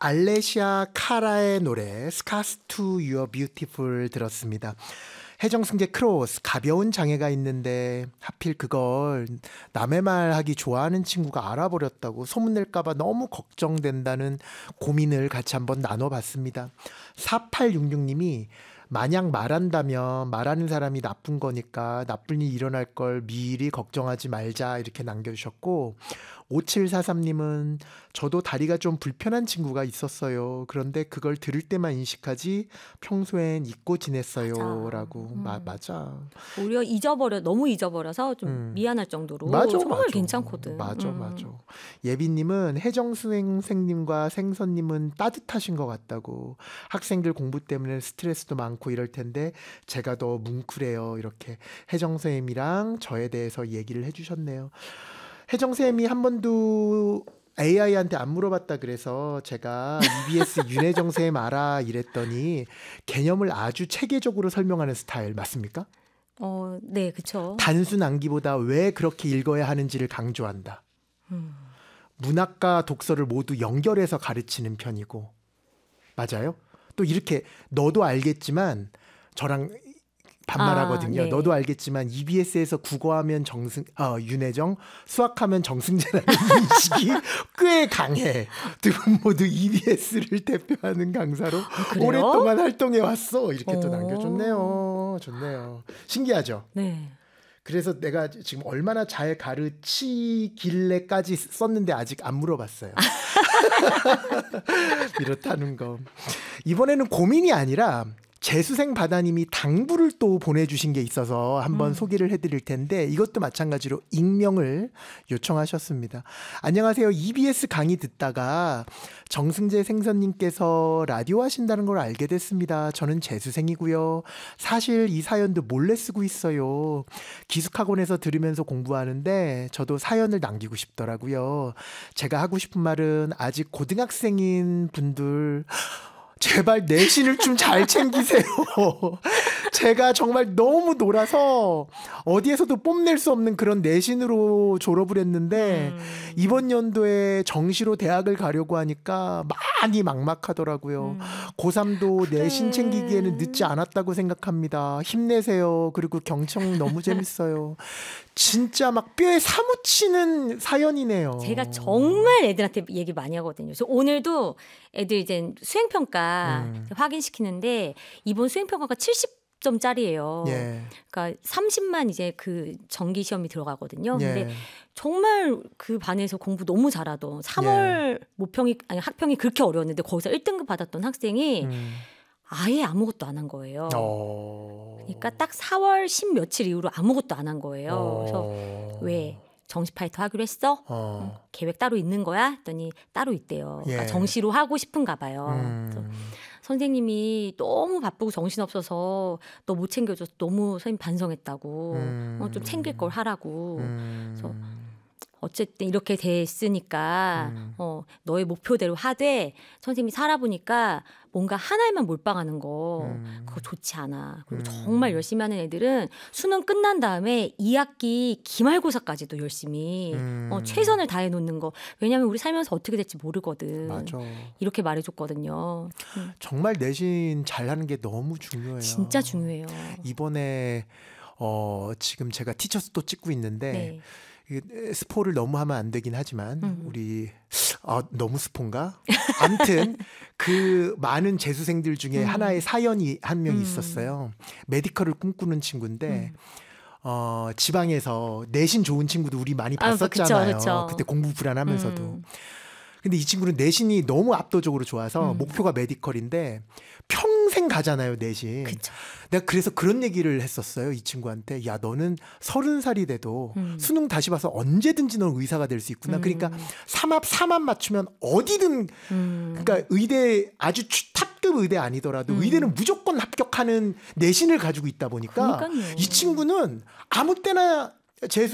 알레시아 카라의 노래 Scars to Your Beautiful 들었습니다. 해정승재 크로스 가벼운 장애가 있는데 하필 그걸 남의 말 하기 좋아하는 친구가 알아버렸다고 소문낼까봐 너무 걱정된다는 고민을 같이 한번 나눠봤습니다. 4866님이 만약 말한다면 말하는 사람이 나쁜 거니까 나쁜 일 일어날 걸 미리 걱정하지 말자 이렇게 남겨주셨고 5743님은 저도 다리가 좀 불편한 친구가 있었어요. 그런데 그걸 들을 때만 인식하지 평소엔 잊고 지냈어요. 맞아. 라고. 맞아. 오히려 너무 잊어버려서 좀 미안할 정도로 맞아, 정말 맞아. 괜찮거든. 맞아. 예빈님은 혜정수생님과 생선님은 따뜻하신 것 같다고. 학생들 공부 때문에 스트레스도 많고 이럴 텐데 제가 더 뭉클해요. 이렇게 혜정쌤이랑 저에 대해서 얘기를 해주셨네요. 혜정쌤이 한 번도 AI한테 안 물어봤다 그래서 제가 EBS 윤혜정쌤 알아 이랬더니 개념을 아주 체계적으로 설명하는 스타일 맞습니까? 네, 그렇죠. 단순 암기보다 왜 그렇게 읽어야 하는지를 강조한다. 문학과 독서를 모두 연결해서 가르치는 편이고 맞아요? 또 이렇게 너도 알겠지만 저랑 반말하거든요. 네. 너도 알겠지만 EBS에서 국어하면 윤혜정, 수학하면 정승재라는 인식이 꽤 강해. 두 분 모두 EBS를 대표하는 강사로 오랫동안 활동해 왔어. 이렇게 또 남겨줬네요. 좋네요. 신기하죠? 네. 그래서 내가 지금 얼마나 잘 가르치길래까지 썼는데 아직 안 물어봤어요. 이렇다는 거. 이번에는 고민이 아니라 재수생 바다님이 당부를 또 보내주신 게 있어서 한번 소개를 해드릴 텐데 이것도 마찬가지로 익명을 요청하셨습니다. 안녕하세요. EBS 강의 듣다가 정승재 생선님께서 라디오 하신다는 걸 알게 됐습니다. 저는 재수생이고요. 사실 이 사연도 몰래 쓰고 있어요. 기숙학원에서 들으면서 공부하는데 저도 사연을 남기고 싶더라고요. 제가 하고 싶은 말은 아직 고등학생인 분들 제발 내신을 좀 잘 챙기세요. 제가 정말 너무 놀아서 어디에서도 뽐낼 수 없는 그런 내신으로 졸업을 했는데 이번 연도에 정시로 대학을 가려고 하니까 많이 막막하더라고요. 고3도 내신 챙기기에는 늦지 않았다고 생각합니다. 힘내세요. 그리고 경청 너무 재밌어요. 진짜 막 뼈에 사무치는 사연이네요. 제가 정말 애들한테 얘기 많이 하거든요. 그래서 오늘도 애들 이제 수행평가 확인시키는데 이번 수행평가가 70점짜리예요. 예. 그러니까 30만 이제 그 정기 시험이 들어가거든요. 예. 근데 정말 그 반에서 공부 너무 잘하던 3월 학평이 그렇게 어려웠는데 거기서 1등급 받았던 학생이 아예 아무것도 안 한 거예요. 그러니까 딱 4월 10 며칠 이후로 아무것도 안 한 거예요. 그래서 왜 정시 파이터 하기로 했어? 계획 따로 있는 거야? 했더니 따로 있대요. 그러니까 정시로 하고 싶은가 봐요. 그래서 선생님이 너무 바쁘고 정신없어서 너 못 챙겨줘서 너무 선생님 반성했다고. 좀 챙길 걸 하라고. 그래서 어쨌든 이렇게 됐으니까 너의 목표대로 하되 선생님이 살아보니까 뭔가 하나에만 몰빵하는 거 그거 좋지 않아. 그리고 정말 열심히 하는 애들은 수능 끝난 다음에 2학기 기말고사까지도 열심히 최선을 다해 놓는 거. 왜냐하면 우리 살면서 어떻게 될지 모르거든. 맞아. 이렇게 말해줬거든요. 정말 내신 잘하는 게 너무 중요해요. 진짜 중요해요. 이번에 지금 제가 티처스 또 찍고 있는데 네. 스포를 너무 하면 안 되긴 하지만 우리 너무 스포인가? 아무튼 그 많은 재수생들 중에 하나의 사연이 한 명 있었어요. 메디컬을 꿈꾸는 친구인데 지방에서 내신 좋은 친구도 우리 많이 봤었잖아요. 그쵸. 그때 공부 불안하면서도. 근데 이 친구는 내신이 너무 압도적으로 좋아서 목표가 메디컬인데 평생 가잖아요, 내신. 그쵸. 내가 그래서 그런 얘기를 했었어요, 이 친구한테. 야, 너는 30살이 돼도 수능 다시 봐서 언제든지 넌 의사가 될 수 있구나. 그러니까 3합 맞추면 어디든 그러니까 의대 아주 탑급 의대 아니더라도 의대는 무조건 합격하는 내신을 가지고 있다 보니까 그러니까요. 이 친구는 아무 때나 재수